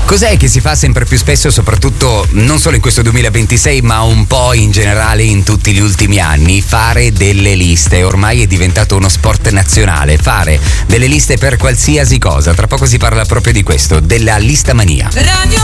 Cos'è che si fa sempre più spesso, soprattutto non solo in questo 2026, ma un po' in generale in tutti gli ultimi anni? Fare delle liste. Ormai è diventato uno sport nazionale, fare delle liste per qualsiasi cosa. Tra poco si parla proprio di questo, della listamania.